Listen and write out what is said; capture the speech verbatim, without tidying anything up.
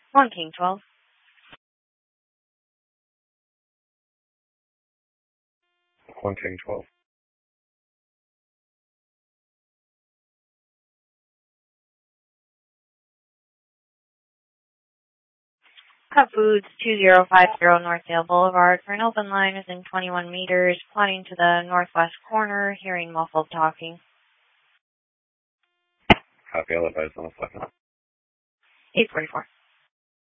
One King twelve. One King twelve. Cut Foods, two zero five zero Northdale Boulevard, for an open line within twenty-one meters, plotting to the northwest corner, hearing muffled talking. Copy, I'll advise on a second. eight forty-four.